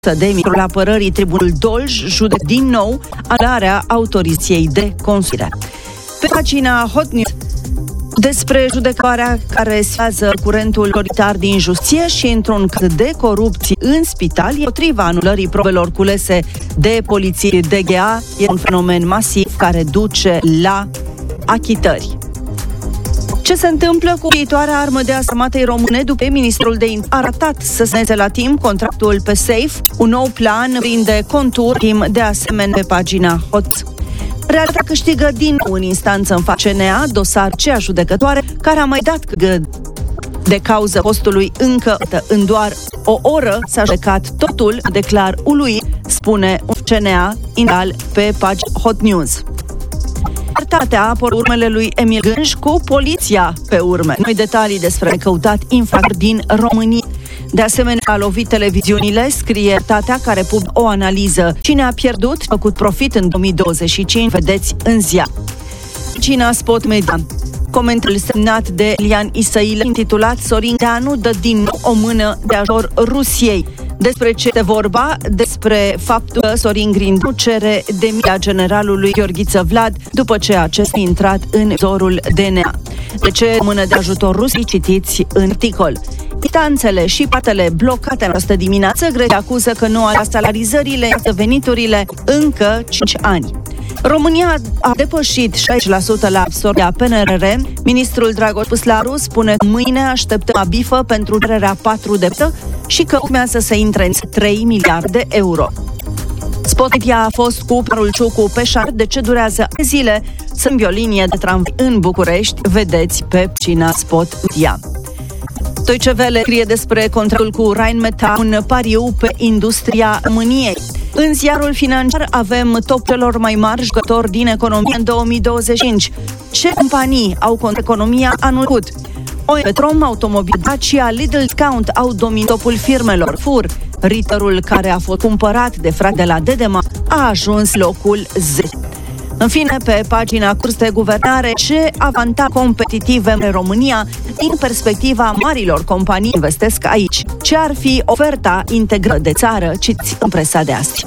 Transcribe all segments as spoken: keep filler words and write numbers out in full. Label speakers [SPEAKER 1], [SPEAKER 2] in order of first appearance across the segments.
[SPEAKER 1] de ministrul apărării Tribunul Dolj judec din nou anularea autorizației de construire. Pe pagina Hot News despre judecarea care sfează curentul autoritar din justiție și într-un caz de corupție în spital, împotriva anulării probelor culese de poliție D G A, e un fenomen masiv care duce la achitări. Ce se întâmplă cu viitoarea armă de armatei române după ce ministrul de interne a ratat să semneze la timp contractul pe SAFE? Un nou plan prinde contur timp de asemenea pe pagina Hot. Realitatea câștigă din nou în instanță în fața C N A, dosar cea judecătoare care a mai dat de cauză postului încă în doar o oră s-a judecat totul, declar uluit, spune C N A inal pe pagina Hot News. Libertatea apără urmele lui Emil Gânj cu poliția pe urme. Noi detalii despre căutat infractori din România. De asemenea, a lovit televiziunile, scrie Libertatea, care publică o analiză. Cine a pierdut, făcut profit în două mii douăzeci și cinci, vedeți în ziar. Cina Spot Media. Comentul semnat de Lian Isăile, intitulat Sorin Deanu dă din nou o mână de ajutor Rusiei. Despre ce este vorba? Despre faptul că Sorin Grindeanu cere demisia generalului Gheorghiță Vlad după ce acesta a intrat în zorul D N A. De ce o mână de ajutor Rusiei? Citiți în articol. Instanțele și partele blocate în această dimineață, Grecia acuză că nu a salarizările, veniturile încă cinci ani. România a depășit șaizeci la sută la absorbția P N R R. Ministrul Dragoș Păslaru spune că mâine așteptăm bifă pentru cererea patru de plată și că urmează să intre în trei miliarde de euro. Spotia a fost cu Parulciucu pe șar. De ce durează zile să îmbi o linie de tramvai în București? Vedeți pe pagina Spot Media. Deutsche Welle scrie despre contractul cu Rheinmetall, un pariu pe industria României. În ziarul financiar avem top celor mai mari jucători din economie în două mii douăzeci și cinci. Ce companii au cont economia anul trecut? O M Petrom, Automobil Dacia, Lidl, Discount au dominat topul firmelor. Fur, Ritterul, care a fost cumpărat de frate de la Dedema, a ajuns locul zece. În fine, pe pagina Curs de Guvernare, ce avantaje competitive în România din perspectiva marilor companii investesc aici? Ce ar fi oferta integrată de țară? Citiți în presa de azi.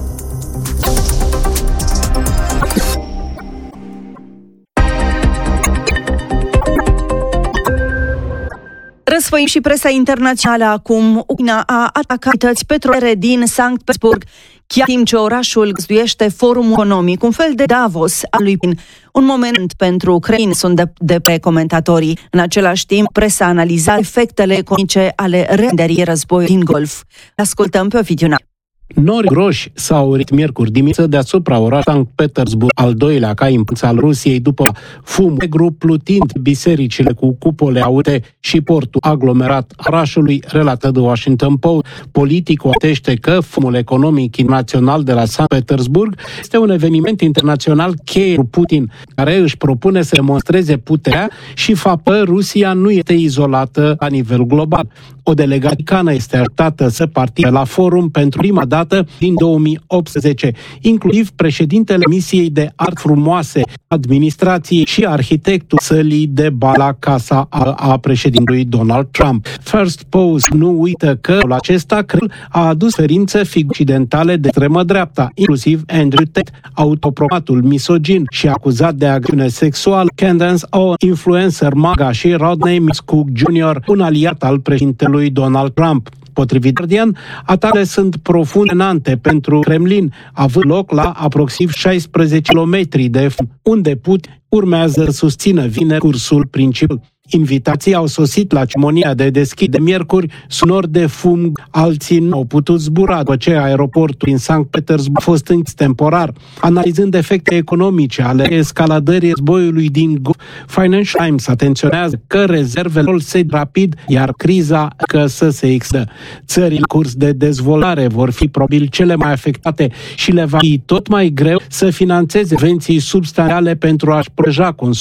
[SPEAKER 1] Răsfăim și presa internațională acum. Ucraina a atacat petroliere din Sankt Petersburg, chiar timp ce orașul găzduiește forumul economic, un fel de Davos al lui Putin. Un moment pentru Ucraina, sunt de, de pe comentatorii. În același timp, presa analiza efectele economice ale reînderii războiului din Golf. Ascultăm pe Ovidiu Naru.
[SPEAKER 2] Nori roși s-au urit miercuri dimineață deasupra orașului Sankt Petersburg, al doilea ca impuls al Rusiei, după fum negru plutind bisericile cu cupole aute și portul aglomerat orașului, relată de Washington Post. Politicul atește că fumul economic internațional de la Sankt Petersburg este un eveniment internațional cheie pentru Putin, care își propune să demonstreze puterea și faptul că Rusia nu este izolată la nivel global. O delegație americană este așteptată să participe la forum pentru prima dată din două mii optsprezece, inclusiv președintele Misiei de Art Frumoase administrației și arhitectul sălii de bal la casa a, a președintelui Donald Trump. First Post nu uită că la acesta Kremlin a adus referințe occidentale de extremă dreapta, inclusiv Andrew Tate, autoproclamatul misogin și acuzat de agresiune sexuală, Candace Owens, influencer MAGA, și Rodney Cook junior, un aliat al președintelui Donald Trump. Potrivit Guardian, atacurile sunt profundenante pentru Kremlin, având loc la aproximativ șaisprezece kilometri de fum, unde Putin urmează să susțină vineri cursul principal. Invitații au sosit la ceremonia de deschidere miercuri, sunori de fum, alții nu au putut zbura după ce aeroportul din Sankt Petersburg a fost închis temporar. Analizând efecte economice ale escaladării războiului din Golf, Financial Times atenționează că rezervele se rapid, iar criza că să se extindă. Țările în curs de dezvoltare vor fi probabil cele mai afectate și le va fi tot mai greu să finanțeze subvenții substanțiale pentru a-și proteja consumul